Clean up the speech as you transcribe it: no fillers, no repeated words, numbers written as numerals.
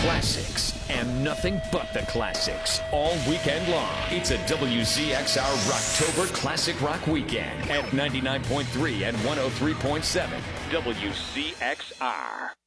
classics and nothing but the classics all weekend long. It's a WZXR Rocktober Classic Rock Weekend at 99.3 and 103.7 WZXR.